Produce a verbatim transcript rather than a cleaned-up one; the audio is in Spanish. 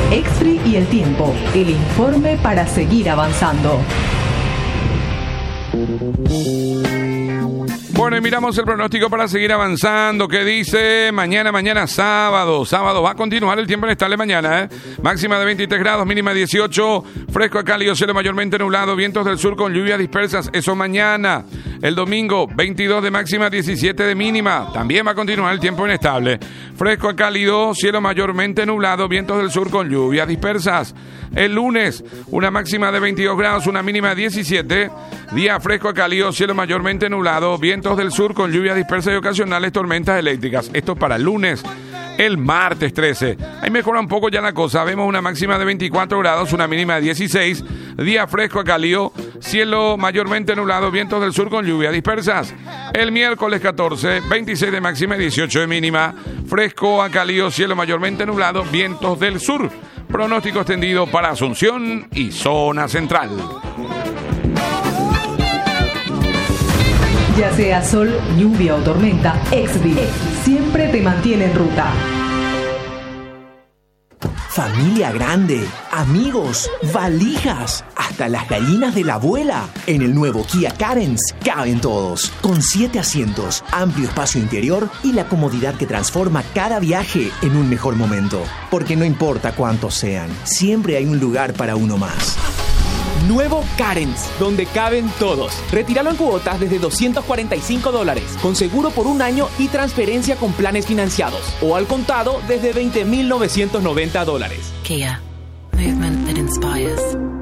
Exfree y el tiempo, el informe para seguir avanzando. Bueno, y miramos el pronóstico para seguir avanzando. ¿Qué dice? Mañana, mañana sábado. Sábado va a continuar el tiempo inestable mañana, ¿eh? Máxima de veintitrés grados, mínima de dieciocho. Fresco a cálido, cielo mayormente nublado. Vientos del sur con lluvias dispersas. Eso mañana. El domingo, veintidós de máxima, diecisiete de mínima. También va a continuar el tiempo inestable. Fresco a cálido, cielo mayormente nublado. Vientos del sur con lluvias dispersas. El lunes, una máxima de veintidós grados, una mínima de diecisiete. Día fresco a cálido, cielo mayormente nublado. Vientos del sur con lluvias dispersas y ocasionales tormentas eléctricas. Esto para el lunes. El martes trece. Ahí mejora un poco ya la cosa. Vemos una máxima de veinticuatro grados, una mínima de dieciséis. Día fresco a cálido, cielo mayormente nublado, vientos del sur con lluvias dispersas. El miércoles catorce, veintiséis de máxima y dieciocho de mínima. Fresco a cálido, cielo mayormente nublado, vientos del sur. Pronóstico extendido para Asunción y zona central. Ya sea sol, lluvia o tormenta, Exfree siempre te mantiene en ruta. Familia grande, amigos, valijas, hasta las gallinas de la abuela. En el nuevo Kia Carens caben todos, con siete asientos, amplio espacio interior y la comodidad que transforma cada viaje en un mejor momento. Porque no importa cuántos sean, siempre hay un lugar para uno más. Nuevo Carens, donde caben todos. Retíralo en cuotas desde doscientos cuarenta y cinco dólares, con seguro por un año y transferencia con planes financiados. O al contado desde veinte mil novecientos noventa dólares. Kia. Movement that inspires.